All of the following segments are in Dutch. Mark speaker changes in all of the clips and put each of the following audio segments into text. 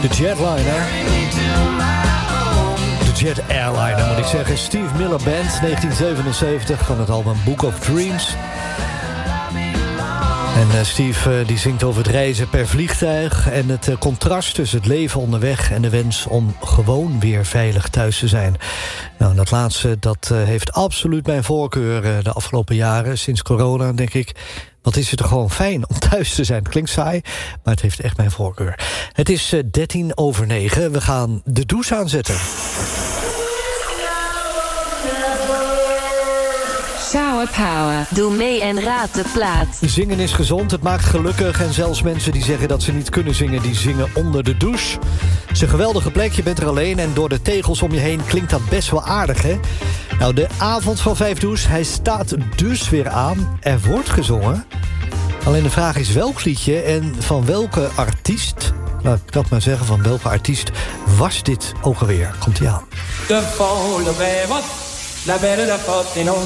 Speaker 1: Jetliner. De Jet Airliner moet ik zeggen. Steve Miller Band, 1977, van het album Book of Dreams. En Steve die zingt over het reizen per vliegtuig en het contrast tussen het leven onderweg en de wens om gewoon weer veilig thuis te zijn. Nou, dat laatste dat heeft absoluut mijn voorkeur de afgelopen jaren. Sinds corona denk ik, wat is het er gewoon fijn om thuis te zijn. Het klinkt saai, maar het heeft echt mijn voorkeur. Het is 9:13. We gaan de douche aanzetten.
Speaker 2: Shower Power. Doe mee en raad de plaat.
Speaker 1: Zingen is gezond, het maakt gelukkig. En zelfs mensen die zeggen dat ze niet kunnen zingen, die zingen onder de douche. Het is een geweldige plek, je bent er alleen. En door de tegels om je heen klinkt dat best wel aardig, hè? Nou, de avond van 5 Douche, hij staat dus weer aan. Er wordt gezongen. Alleen de vraag is welk liedje en van welke artiest... Laat ik dat maar zeggen, van welke artiest was dit ook alweer? Komt-ie aan.
Speaker 3: De volle wereld, la belle de Fortino.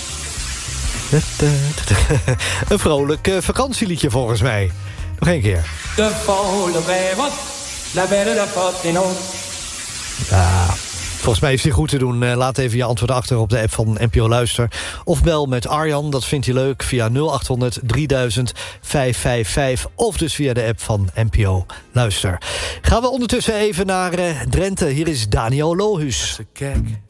Speaker 1: Een vrolijk vakantieliedje volgens mij. Nog één keer.
Speaker 3: De volle wereld, la belle de Fortino.
Speaker 1: Ja, volgens mij is die goed te doen. Laat even je antwoord achter op de app van NPO Luister. Of bel met Arjan, dat vindt hij leuk, via 0800 3000 555. Of dus via de app van NPO Luister. Gaan we ondertussen even naar Drenthe. Hier is Daniel Lohuus.
Speaker 4: Kijk.